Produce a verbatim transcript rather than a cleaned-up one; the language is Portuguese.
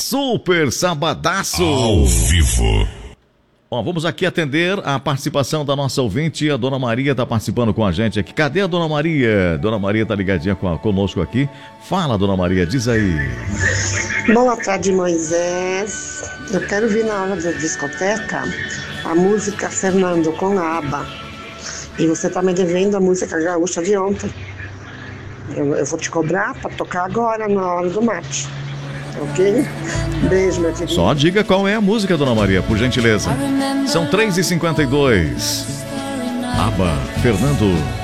super sabadaço. Ao vivo. Ó, vamos aqui atender a participação da nossa ouvinte. A Dona Maria está participando com a gente aqui. Cadê a Dona Maria? Dona Maria está ligadinha com a, conosco aqui. Fala, Dona Maria, diz aí. Boa tarde, Moisés. Eu quero vir na hora da discoteca a música Fernando com ABBA. E você está me devendo a música gaúcha de ontem. Eu, eu vou te cobrar para tocar agora na hora do mate. Ok? Beijo, meu querido. Só diga qual é a música, Dona Maria, por gentileza. São três e cinquenta e dois. ABBA, Fernando.